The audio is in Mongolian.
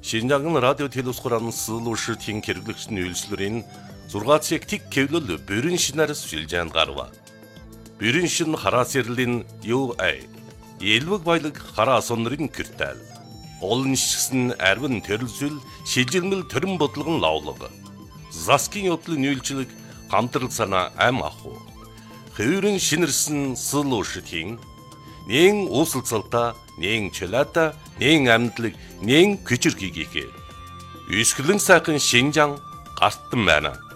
Шинжаан радио телевиз хураан суулуушртын хэрэглэгчний үйлчлэрийн 6 тэг кевлөл бүрэн шинээр шилжээнд гарва. Бүрэн шин хараас ярлийн UA Элвэг баялаг хараас онрын киртэл. Олон шигсэн арвин төрөлсөл шилжилмэл төрөн бодлогон лавлага. Заскин явдлын үйлчлэг хамтрал санаа ам аху. Хөврөн шинэрсэн суулуушртын нэн уусалцалта, нэн чөлөөта, нэн амьдлаг, нэн күчрхийгээ. Үсгэлэн сайхан Шинжаан гартан байна.